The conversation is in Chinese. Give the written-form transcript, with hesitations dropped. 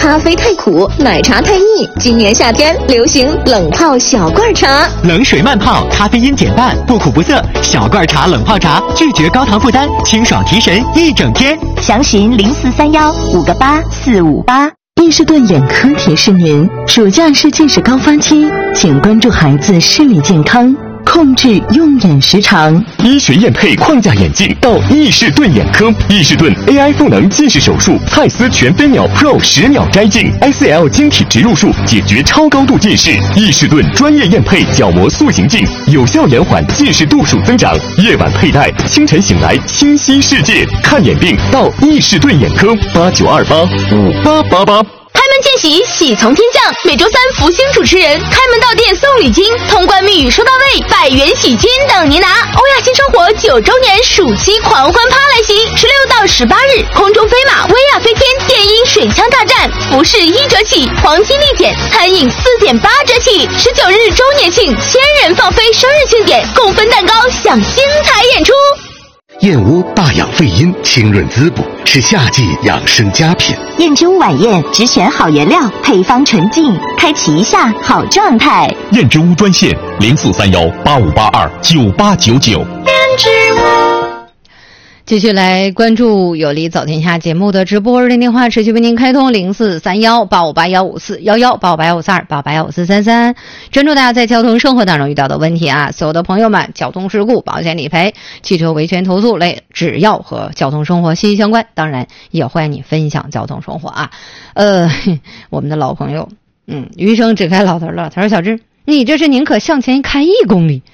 咖啡太苦，奶茶太腻。今年夏天流行冷泡小罐茶， 冷水慢泡，咖啡因减半，不苦不涩。小罐茶冷泡茶，拒绝高糖负担，清爽提神一整天。 详询0431-58458。 伊士顿眼科提示您：暑假是近视高发期，请关注孩子视力健康，控制用眼时长。 医学验配框架眼镜到伊士顿眼科，伊士顿 AI 赋能近视手术，蔡司全飞秒 Pro 10秒摘镜 ，ICL 晶体植入术解决超高度近视。伊士顿专业验配角膜塑形镜，有效延缓近视度数增长。夜晚佩戴，清晨醒来清晰世界。看眼病到伊士顿眼科，89285888。 开门见喜，喜从天降。每周三，福星主持人开门到店送礼金，通关密语收到位，100元喜金等您拿。欧亚新生活9周年暑期狂欢趴来袭，16到18日，空中飞马、薇娅飞天、电音水枪大战，服饰1折起，黄金立减，餐饮4.8折起。19日周年庆，1000人放飞生日庆典，共分蛋糕，享精彩演出。 燕窝大养肺阴，清润滋补，是夏季养生佳品。 燕之屋晚宴只选好原料，配方纯净，开启一下好状态。 燕之屋专线043185829899。 燕之屋。 继续来关注有理走天下节目的直播热线电话持续为您开通04318581541185815285815433。专注大家在交通生活当中遇到的问题啊，所有的朋友们，交通事故、保险理赔、汽车维权投诉类，只要和交通生活息息相关，当然也欢迎你分享交通生活啊。我们的老朋友，余生只开老头，老头小志，你这是宁可向前开1公里，